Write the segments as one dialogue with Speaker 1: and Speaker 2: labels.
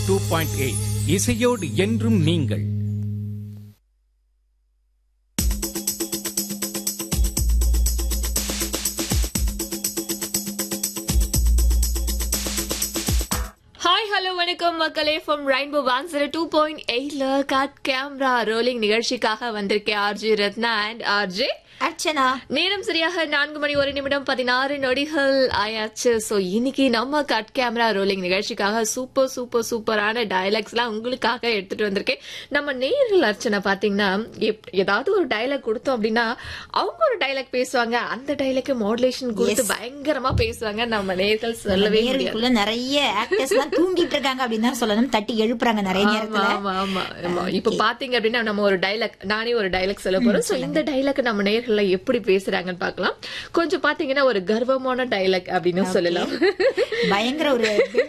Speaker 1: 2.8 இசையோடு என்றும் நீங்கள்.
Speaker 2: ஹாய் ஹலோ வணக்கம் மக்களே, from rainbow 102.8ல cut camera rolling நிகழ்ச்சிக்காக வந்திருக்கேன் RJ Ratna and RJ
Speaker 3: Archana.
Speaker 2: நேரம் சரியாக 4:01 ஆயாச்சு. சோ இன்னைக்கு நம்ம கட் கேமரா ரோலிங் நிகழ்ச்சிக்காக சூப்பரான டயலாக்ஸ் எல்லாம் உங்களுக்காக எடுத்துட்டு வந்திருக்கேன். நம்ம நேயர்கள் அர்ச்சனா பாத்தீங்கன்னா ஏதாவது ஒரு டயலாக் கொடுத்தோம் அப்படின்னா அவங்க ஒரு டயலாக் பேசுவாங்க, அந்த டயலாக் மாடுலேஷன் கொடுத்து பயங்கரமா பேசுவாங்க. நம்ம நேயர்கள் சொல்லவே முடியாது,
Speaker 3: நிறைய ஆக்டர்ஸ் எல்லாம் தூங்கிட்டு இருக்காங்க அப்படின்னு தான் சொல்லணும், தட்டி எழுப்புறாங்க நிறைய நேரத்துல.
Speaker 2: ஆமா. இப்ப பாத்தீங்க அப்படின்னா நம்ம ஒரு டயலாக், நானே ஒரு டயலாக் சொல்ல போறோம். சோ இந்த டயலாக் நம்ம நேயர்கள் எப்படி பேசுறாங்கன்னு பாக்கலாம். கொஞ்சம் பாத்தீங்கன்னா ஒரு கர்வமான டயலாக் அப்படின்னு சொல்லலாம்.
Speaker 3: பயங்கர ஒரு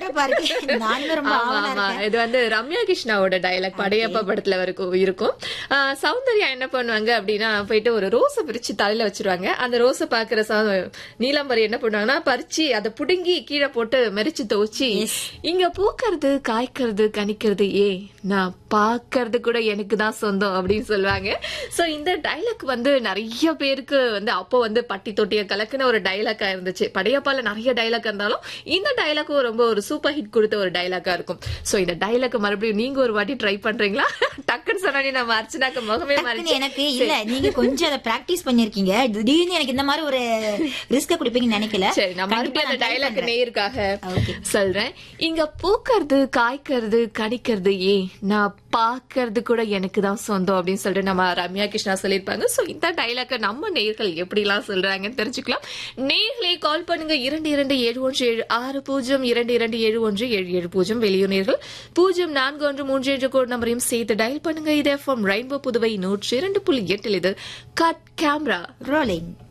Speaker 2: இது வந்து ரம்யா கிருஷ்ணாவோட டயலாக் படையப்பா படத்துல இருக்கும். சௌந்தர்யா என்ன பண்ணுவாங்க அப்படின்னா போயிட்டு ஒரு ரோஸை பிரிச்சு தலையில வச்சிருவாங்க. அந்த ரோஸை பாக்குற நீலாம்பரி என்ன பண்ணுவாங்கன்னா பறிச்சு அதை புடுங்கி கீழே போட்டு மெரிச்சு துவச்சி, இங்க பூக்கிறது காய்க்கிறது கனிக்கிறது நான் பாக்குறது கூட எனக்கு தான் சொந்தம் அப்படின்னு சொல்லுவாங்க. சோ இந்த டயலாக் வந்து நிறைய பேருக்கு வந்து அப்போ வந்து பட்டி தொட்டிய கலக்குன ஒரு டயலாக்கா இருந்துச்சு. படையப்பால நிறைய டயலாக் இருந்தாலும் இந்த டயலாக்கும் ரொம்ப ஒரு சூப்பர் ஹிட் கொடுத்த ஒரு டயலாக்கா இருக்கும். சோ இந்த டயலாக் மறுபடியும் நீங்க ஒரு வாட்டி ட்ரை பண்றீங்களா? டக்குன்னு சொன்னானே நம்ம அர்ச்சனாக்கு முகமே மாறிச்சு.
Speaker 3: எனக்கு இல்ல, நீங்க கொஞ்சம் அதை பிராக்டிஸ் பண்ணிருக்கீங்க, திடீர்னு எனக்கு இந்த மாதிரி ஒரு ரிஸ்க் குடிப்பீங்கன்னு நினைக்கல.
Speaker 2: சரி, நான் மறுபடியும் அந்த டயலாக் நேயருக்காக சொல்றேன். இங்க பூக்கிறது காய்க்கிறது கனிக்கிறது நான் பாக்குறது கூட எனக்கு தான் சொந்தம் அப்படின்னு சொல்லிட்டு நம்ம ரம்யா கிருஷ்ணா சொல்லிருப்பாங்க. சோ இந்த டயலாக்க நம்ம நேயர்கள் எப்படி எல்லாம் சொல்றாங்கன்னு தெரிஞ்சுக்கலாம். நேயர்களை கால் பண்ணுங்க 22717602271770. வெளியூர் நேயர்கள் 0413 கோட் நம்பரையும் சேர்த்து டயல் பண்ணுங்க. இது எஃப்எம் ரெயின்போ புதுவை 102.8. இது கட் கேமரா
Speaker 3: ரோலிங்.